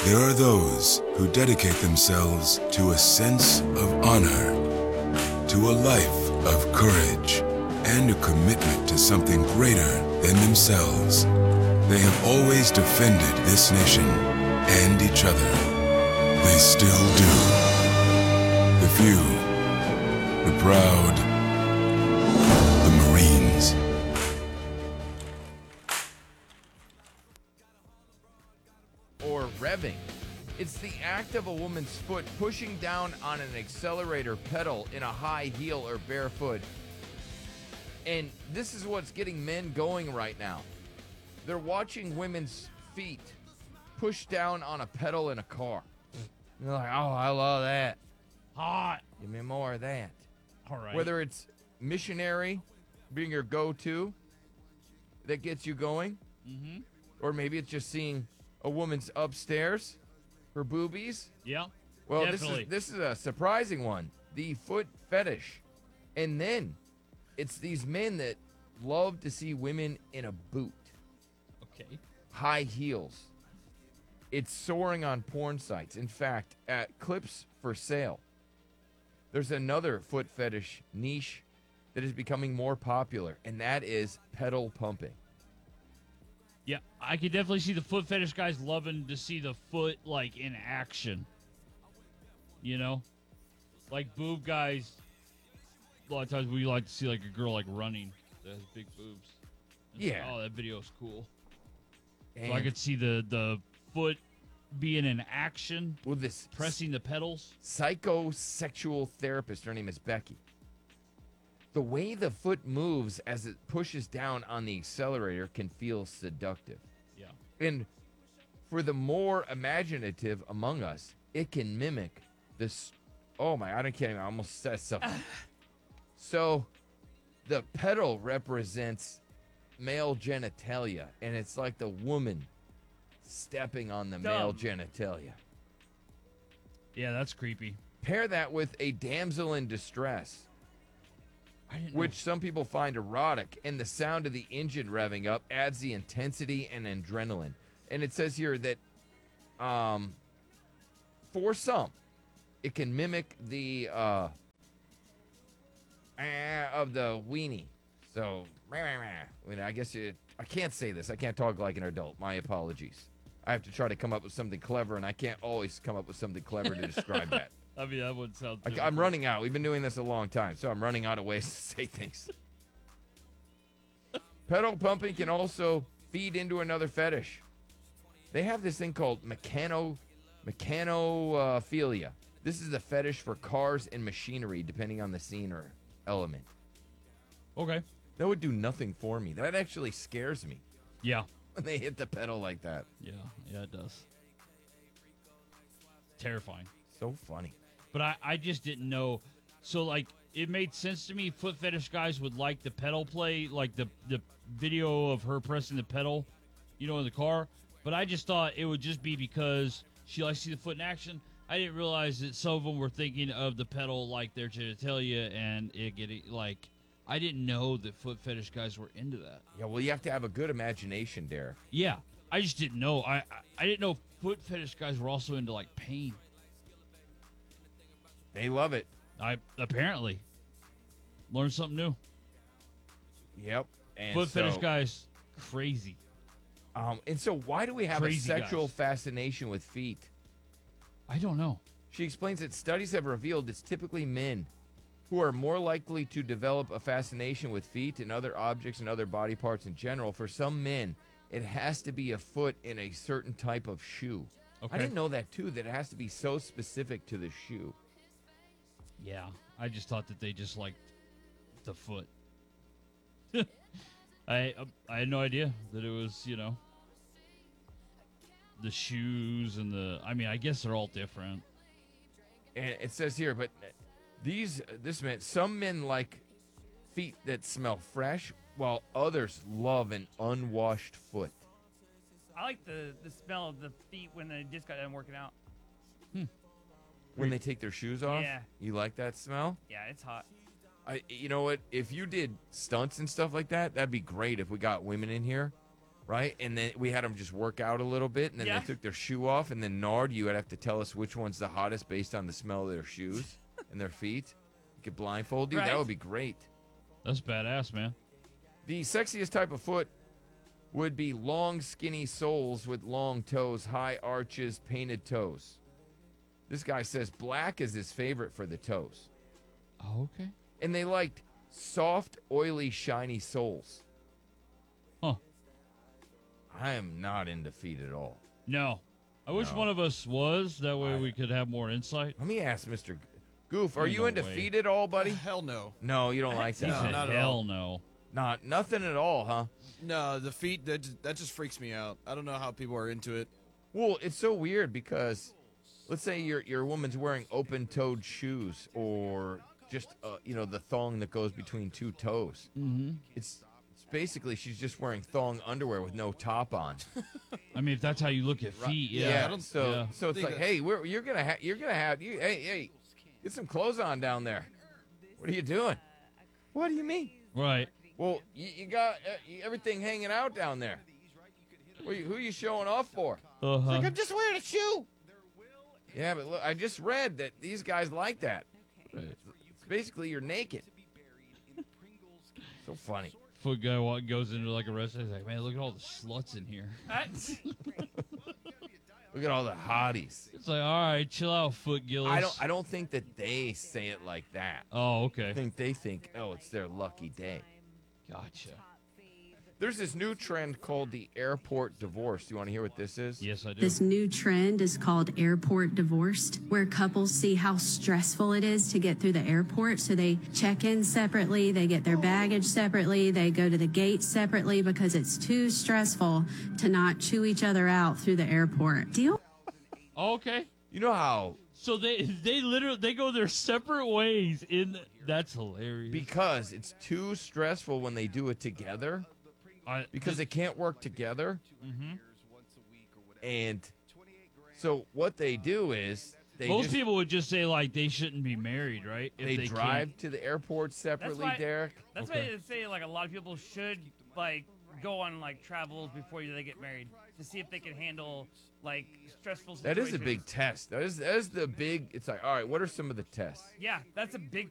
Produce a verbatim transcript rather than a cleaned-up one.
There are those who dedicate themselves to a sense of honor, to a life of courage, and a commitment to something greater than themselves. They have always defended this nation and each other. They still do. The few, the proud, the Marines. Or revving. It's the act of a woman's foot pushing down on an accelerator pedal in a high heel or barefoot. And this is what's getting men going right now. They're watching women's feet push down on a pedal in a car. And they're like, oh, I love that. Hot. Give me more of that. All right. Whether it's missionary being your go-to that gets you going, mm-hmm. or maybe it's just seeing a woman's upstairs, her boobies. Yeah. Well, definitely. this is this is a surprising one. The foot fetish. And then it's these men that love to see women in a boot. Okay. High heels. It's soaring on porn sites. In fact, at Clips for Sale, there's another foot fetish niche that is becoming more popular, and that is pedal pumping. Yeah, I could definitely see the foot fetish guys loving to see the foot, like, in action. You know? Like, boob guys, a lot of times we like to see, like, a girl, like, running that has big boobs. And Yeah. Oh, that video's cool. And So I could see the, the foot being in action, with this pressing the pedals. psychosexual therapist, her name is Becky. The way the foot moves as it pushes down on the accelerator can feel seductive. Yeah. And for the more imaginative among us, it can mimic this. Oh my, I don't can't even, I almost said something. So the pedal represents male genitalia, and it's like the woman stepping on the male genitalia. Yeah, that's creepy. Pair that with a damsel in distress, I didn't which some people find erotic, and the sound of the engine revving up adds the intensity and adrenaline. And it says here that um, for some, it can mimic the uh, eh, of the weenie. So, meh, meh, meh. I mean, I guess it, I can't say this. I can't talk like an adult. My apologies. I have to try to come up with something clever, and I can't always come up with something clever to describe that. I mean, that would sound. I, I'm running out. We've been doing this a long time, so I'm running out of ways to say things. Pedal pumping can also feed into another fetish. They have this thing called mechano, mechanophilia. This is a fetish for cars and machinery, depending on the scene or element. Okay. That would do nothing for me. That actually scares me Yeah. when they hit the pedal like that. Yeah. Yeah, it does. Terrifying. So funny. But I, I just didn't know. So, like, it made sense to me. Foot fetish guys would like the pedal play, like the, the video of her pressing the pedal, you know, in the car. But I just thought it would just be because she likes to see the foot in action. I didn't realize that some of them were thinking of the pedal like their genitalia and it getting, like, I didn't know that foot fetish guys were into that. Yeah, well, you have to have a good imagination, Derek. Yeah. I just didn't know. I, I, I didn't know foot fetish guys were also into, like, pain. They love it. I apparently learned something new. Yep. And Foot so, fetish guys, crazy. Um, and so why do we have Crazy a sexual guys. fascination with feet? I don't know. She explains that studies have revealed it's typically men who are more likely to develop a fascination with feet and other objects and other body parts in general. For some men, it has to be a foot in a certain type of shoe. Okay. I didn't know that, too, that it has to be so specific to the shoe. Yeah, I just thought that they just liked the foot. I uh, I had no idea that it was, you know, the shoes and the. I mean, I guess they're all different. And it says here, but these, this meant some men like feet that smell fresh, while others love an unwashed foot. I like the, the smell of the feet when they just got done working out. When they take their shoes off? Yeah. You like that smell? Yeah, it's hot. I, you know what? If you did stunts and stuff like that, that'd be great if we got women in here. right? And then we had them just work out a little bit, and then Yeah. they took their shoe off, and then Nard, you would have to tell us which one's the hottest based on the smell of their shoes and their feet. You could blindfold you. That Right. would be great. That's badass, man. The sexiest type of foot would be long, skinny soles with long toes, high arches, painted toes. This guy says black is his favorite for the toes. Oh, okay. And they liked soft, oily, shiny soles. Huh. I am not into feet at all. No. I wish No. one of us was. That way we could have more insight. Let me ask Mister G- Goof, are Ain't you no into way. feet at all, buddy? Hell no. No, you don't like He that. No, said, not at hell all. no. Not nothing at all, huh? No, the feet that just, that just freaks me out. I don't know how people are into it. Well, it's so weird because let's say your your woman's wearing open-toed shoes or just uh, you know the thong that goes between two toes. Mm-hmm. It's it's basically she's just wearing thong underwear with no top on. I mean, if that's how you look at feet, yeah. Yeah, I don't- so yeah. so it's think like, that's- hey, we're, you're gonna ha- you're gonna have you hey hey get some clothes on down there. What are you doing? What do you mean? Right. Well, you, you got uh, you- everything hanging out down there. What are you, who are you showing off for? Uh-huh. Like, I'm just wearing a shoe. Yeah, but look, I just read that these guys like that. It's basically you're naked. So funny. Foot guy wa- goes into like a restaurant. He's like, man, look at all the sluts in here. Look at all the hotties. It's like, all right, chill out, Foot Gillis. I don't I don't think that they say it like that. Oh, I okay. think they think, oh, it's their lucky day. Gotcha. There's this new trend called the airport divorce. Do you want to hear what this is? Yes, I do. This new trend is called airport divorced, where couples see how stressful it is to get through the airport. So they check in separately, they get their baggage separately, they go to the gate separately because it's too stressful to not chew each other out through the airport. Deal? Oh, okay. You know how So they they literally they go their separate ways in the, that's hilarious. because it's too stressful when they do it together I, because they can't work together. hmm And so what they do is they most just, people would just say like they shouldn't be married, right? If they, they drive can't- to the airport separately, why- Derek. That's Okay. why they say like a lot of people should like go on like travels before they get married to see if they can handle like stressful That situations. is a big test. That is that is the big. It's like, all right, what are some of the tests? Yeah, that's a big